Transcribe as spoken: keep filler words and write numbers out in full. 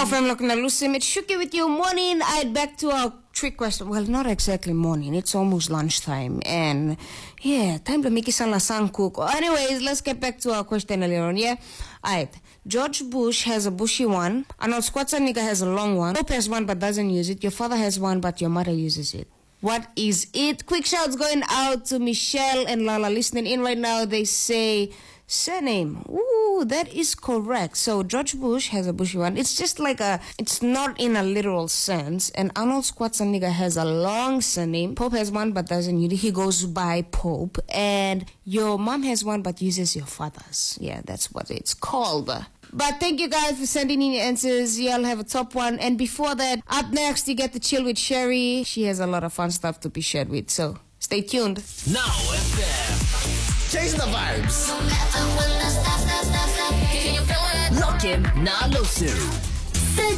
Now from Loknalusim, it's Shuki with you. Morning, I'd back to our trick question. Well, not exactly morning. It's almost lunchtime. And yeah, time to make la sang cook. Anyways, let's get back to our question earlier on, yeah? Alright. George Bush has a bushy one. Arnold Schwarzenegger has a long one. Pope has one but doesn't use it. Your father has one but your mother uses it. What is it? Quick shouts going out to Michelle and Lala listening in right now. They say surname. Ooh, that is correct. So George Bush has a bushy one. It's just like a, it's not in a literal sense. And Arnold Schwarzenegger has a long surname. Pope has one but doesn't use it. He goes by Pope. And your mom has one but uses your father's. Yeah, that's what it's called. But thank you guys for sending in your answers. Y'all have a top one. And before that, up next, you get to chill with Sherry. She has a lot of fun stuff to be shared with. So stay tuned. Now F M. Chase the vibes. Lock in Nalusu.